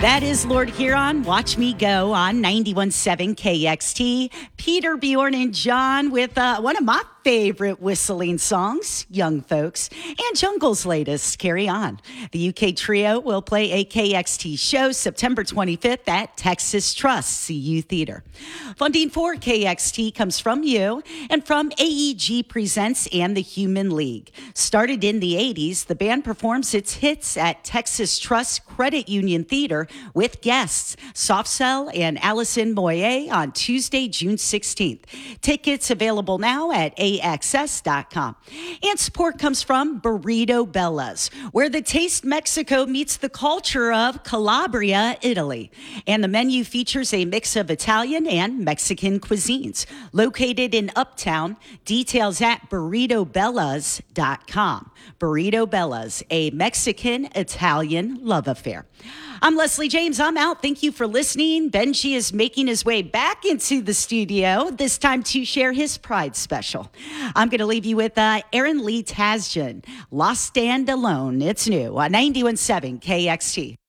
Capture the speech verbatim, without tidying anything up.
That is Lord Huron, Watch Me Go on ninety-one point seven K X T. Peter, Bjorn, and John with uh, one of my favorite whistling songs, Young Folks, and Jungle's latest, Carry On. The U K trio will play a K X T show September twenty-fifth at Texas Trust C U Theater. Funding for K X T comes from you and from A E G Presents and the Human League. Started in the eighties, the band performs its hits at Texas Trust Credit Union Theater with guests Soft Cell and Allison Moyer on Tuesday, June sixteenth. Tickets available now at A X S dot com. And support comes from Burrito Bella's, where the taste Mexico meets the culture of Calabria, Italy. And the menu features a mix of Italian and Mexican cuisines. Located in Uptown, details at burrito bellas dot com. Burrito Bella's, a Mexican-Italian love affair. I'm Leslie James. I'm out. Thank you for listening. Benji is making his way back into the studio, this time to share his Pride special. I'm going to leave you with uh, Aaron Lee Tasjan, Lost Stand Alone. It's new on ninety-one point seven K X T.